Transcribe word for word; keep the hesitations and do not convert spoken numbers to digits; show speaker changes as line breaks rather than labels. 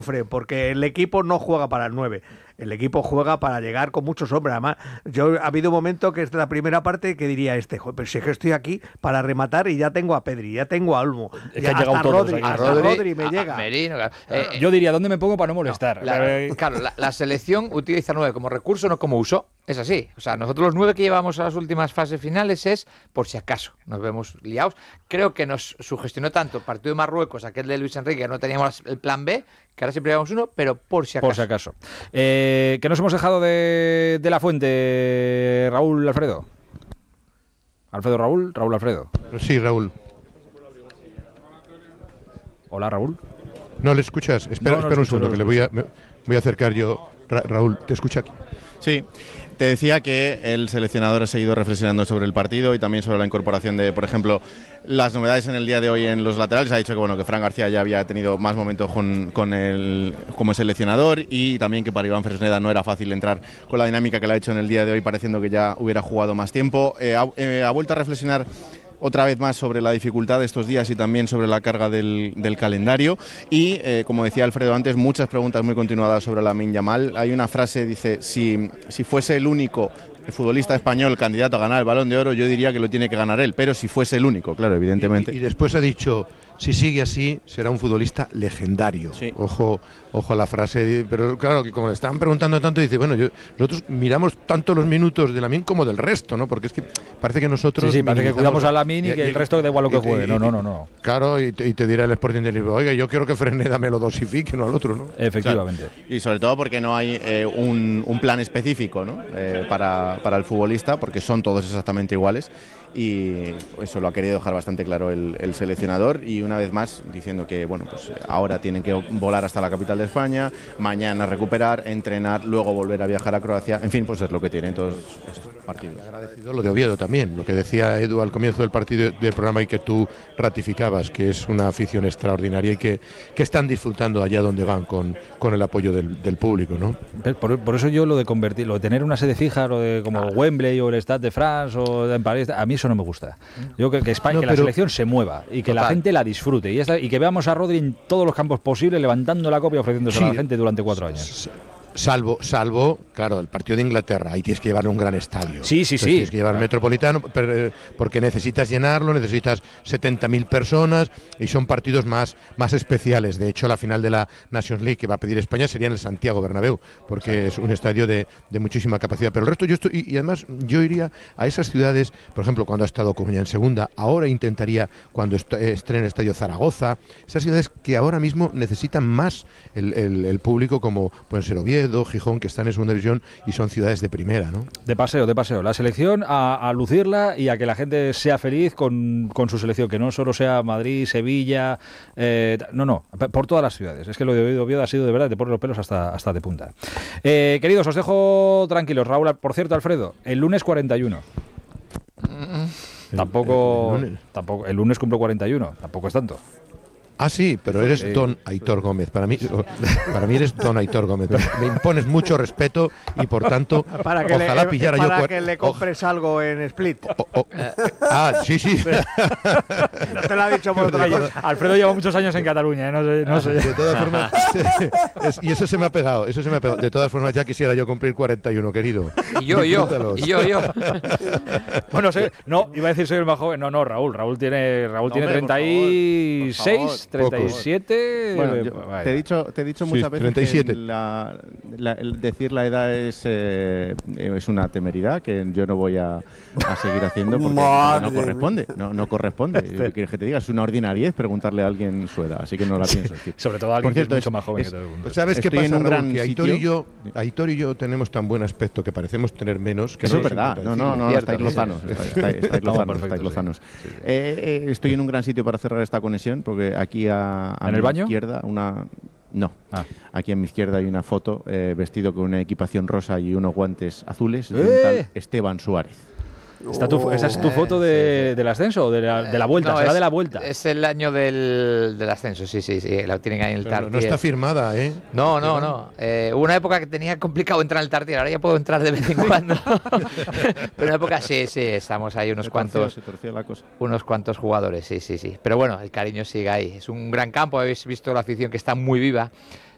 porque el equipo no juega para el nueve. El equipo juega para llegar con muchos hombres. Además, yo ha habido un momento que es de la primera parte que diría este, joder, pero si es que estoy aquí para rematar y ya tengo a Pedri, ya tengo a Olmo,
es
ya
que hasta
Rodri,
todos,
hasta
Rodri,
Rodri me
a,
llega.
A Merino, claro. eh,
yo diría, ¿dónde me pongo para no molestar?
No, la, claro, la, la selección utiliza nueve como recurso, no como uso. Es así. O sea, nosotros los nueve que llevamos a las últimas fases finales es por si acaso nos vemos liados. Creo que nos sugestionó tanto el partido de Marruecos, aquel de Luis Enrique, que no teníamos el plan B, que ahora siempre llevamos uno, pero por si acaso.
Por si acaso. Eh, que nos hemos dejado de, de la fuente, Raúl Alfredo. Alfredo Raúl, Raúl Alfredo.
Sí, Raúl.
Hola, Raúl.
¿No le escuchas? Espera,
no, no
espera un
escucho,
segundo,
no
que le voy a, me voy a acercar yo. Ra Raúl, ¿te escucha aquí?
Sí, te decía que el seleccionador ha seguido reflexionando sobre el partido y también sobre la incorporación de, por ejemplo, las novedades en el día de hoy en los laterales. Ha dicho que bueno que Fran García ya había tenido más momentos con, con el, como seleccionador y también que para Iván Fresneda no era fácil entrar con la dinámica que le ha hecho en el día de hoy, pareciendo que ya hubiera jugado más tiempo. Eh, ha, eh, ha vuelto a reflexionar otra vez más sobre la dificultad de estos días y también sobre la carga del, del calendario y, eh, como decía Alfredo antes, muchas preguntas muy continuadas sobre Lamine Yamal. Hay una frase, dice, si, si fuese el único el futbolista español candidato a ganar el Balón de Oro, yo diría que lo tiene que ganar él, pero si fuese el único, claro, evidentemente.
Y, y después ha dicho, si sigue así, será un futbolista legendario. Sí. Ojo, ojo a la frase, pero claro, que como le estaban preguntando tanto, dice, bueno, yo, nosotros miramos tanto los minutos de Lamine como del resto, ¿no? Porque es que parece que nosotros...
Sí, sí, parece que cuidamos a Lamine y, y que el resto da igual lo que juegue. No, no, no, no.
Claro, y te, y te dirá el Sporting de Lisboa, oiga, yo quiero que Fresneda me lo dosifique, no al otro, ¿no?
Efectivamente.
Claro. Y sobre todo porque no hay eh, un, un plan específico, ¿no? Eh, para, para el futbolista, porque son todos exactamente iguales. Y eso lo ha querido dejar bastante claro el, el seleccionador y una vez más diciendo que bueno pues ahora tienen que volar hasta la capital de España, mañana recuperar, entrenar, luego volver a viajar a Croacia, en fin, pues es lo que tienen todos estos partidos.
Agradecido lo de Oviedo también, lo que decía Edu al comienzo del partido del programa y que tú ratificabas, que es una afición extraordinaria y que, que están disfrutando allá donde van con, con el apoyo del, del público, ¿no?
Por, por eso yo lo de convertir, lo de tener una sede fija, lo de como ah. Wembley o el Stade de France o en París, a mí eso no me gusta. Yo creo que España, no, que la selección se mueva y que total. La gente la disfrute y, esta, y que veamos a Rodri en todos los campos posibles levantando la copa y ofreciéndose sí. a la gente durante cuatro años.
Salvo, salvo, claro, el partido de Inglaterra, ahí tienes que llevar un gran estadio.
Sí, sí,
Entonces,
sí.
Tienes que llevar
claro.
Metropolitano, porque necesitas llenarlo, necesitas setenta mil personas y son partidos más, más especiales. De hecho, la final de la Nations League que va a pedir España sería en el Santiago Bernabéu, porque es un estadio de, de muchísima capacidad. Pero el resto, yo estoy, y, y además yo iría a esas ciudades, por ejemplo, cuando ha estado Coruña en segunda, ahora intentaría cuando estrene el estadio Zaragoza, esas ciudades que ahora mismo necesitan más el, el, el público, como pueden ser Oviedo, Gijón, que están en segunda división y son ciudades de primera, ¿no?
De paseo, de paseo. La selección a, a lucirla y a que la gente sea feliz con, con su selección, que no solo sea Madrid, Sevilla, eh, no, no, por todas las ciudades. Es que lo de Oviedo ha sido de verdad de poner los pelos hasta, hasta de punta. Eh, queridos, os dejo tranquilos. Raúl, por cierto, Alfredo, el lunes cuarenta y uno. Mm-hmm. Tampoco, el, el, lunes. tampoco, el lunes cumplo cuarenta y uno, tampoco es tanto.
Ah, sí, pero eres eh, don Aitor Gómez. Para mí, para mí eres don Aitor Gómez. Me impones mucho respeto y por tanto,
para que
ojalá
le,
pillara
para
yo.
Para que le compres oh, algo en Split.
Oh, oh, ah, sí, sí.
No te lo ha dicho por otra cosa.
Alfredo lleva muchos años en Cataluña, ¿eh? no sé. No sé.
De todas formas, es, y eso se me ha pegado, eso se me ha pegado. De todas formas, ya quisiera yo cumplir cuarenta y uno, querido.
Y yo, yo, y yo, yo.
Bueno, sé, no, iba a decir soy el más joven. No, no, Raúl. Raúl tiene, Raúl no, tiene hombre, treinta y seis. treinta y siete.
Bueno, yo te he dicho, te he dicho muchas sí, veces
treinta y siete.
Que la, la, el decir la edad es, eh, es una temeridad que yo no voy a, a seguir haciendo porque no corresponde. No, no corresponde. Este. ¿Quieres que te diga? Es una ordinariez preguntarle a alguien su edad, así que no la pienso decir.
Sobre todo a alguien
cierto,
que es mucho
es,
más joven
es,
que todo el mundo.
¿Sabes qué pasa,
en un
Raúl?
gran
Que Aitor
sitio.
y, yo, Aitor y yo tenemos tan buen aspecto que parecemos tener menos. Que
Eso
no
es verdad. No, no, no, estáis lozanos. Estáis lozanos. Estáis lozanos. Eh, eh, estoy en un gran sitio para cerrar esta conexión porque aquí a, a
¿En
mi
el baño?
izquierda una... No, ah. Aquí a mi izquierda hay una foto eh, vestido con una equipación rosa y unos guantes azules de ¡Eh! un tal Esteban Suárez.
¿Está tu, ¿Esa es tu foto de, sí. del ascenso o de la, de la vuelta?
No,
¿Será
es,
de la vuelta?
Es el año del, del ascenso, sí, sí, sí. La tienen ahí en el
Pero
Tartier.
No está firmada, ¿eh?
No, no, no. Eh, hubo una época que tenía complicado entrar en el Tartier. Ahora ya puedo entrar de vez en cuando. Pero en una época sí, sí. Estamos ahí unos
se
cuantos.
Torció, se torció la cosa.
Unos cuantos jugadores, sí, sí, sí. Pero bueno, el cariño sigue ahí. Es un gran campo. Habéis visto la afición que está muy viva.